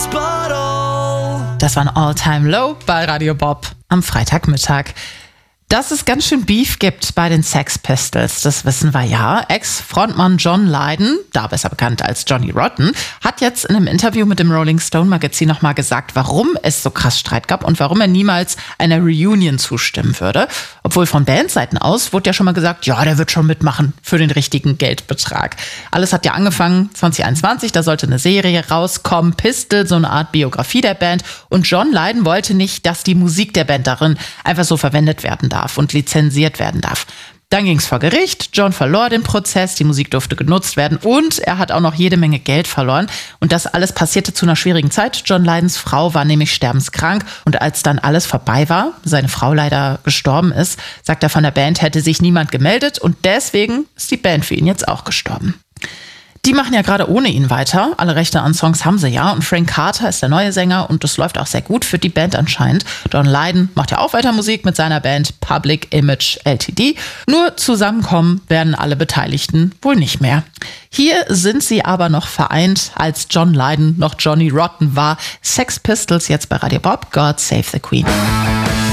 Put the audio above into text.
Das war ein All-Time Low bei Radio Bob am Freitagmittag. Dass es ganz schön Beef gibt bei den Sex Pistols, das wissen wir ja. Ex-Frontmann John Lydon, da besser bekannt als Johnny Rotten, hat jetzt in einem Interview mit dem Rolling Stone Magazin nochmal gesagt, warum es so krass Streit gab und warum er niemals einer Reunion zustimmen würde. Obwohl von Bandseiten aus wurde ja schon mal gesagt, ja, der wird schon mitmachen für den richtigen Geldbetrag. Alles hat ja angefangen 2021, da sollte eine Serie rauskommen, Pistol, so eine Art Biografie der Band. Und John Lydon wollte nicht, dass die Musik der Band darin einfach so verwendet werden darf und lizenziert werden darf. Dann ging es vor Gericht, John verlor den Prozess, die Musik durfte genutzt werden und er hat auch noch jede Menge Geld verloren. Und das alles passierte zu einer schwierigen Zeit. John Lydons Frau war nämlich sterbenskrank und als dann alles vorbei war, seine Frau leider gestorben ist, sagt er, von der Band hätte sich niemand gemeldet und deswegen ist die Band für ihn jetzt auch gestorben. Die machen ja gerade ohne ihn weiter. Alle Rechte an Songs haben sie ja. Und Frank Carter ist der neue Sänger und das läuft auch sehr gut für die Band anscheinend. John Lydon macht ja auch weiter Musik mit seiner Band Public Image Ltd. Nur zusammenkommen werden alle Beteiligten wohl nicht mehr. Hier sind sie aber noch vereint, als John Lydon noch Johnny Rotten war. Sex Pistols jetzt bei Radio Bob. God Save the Queen.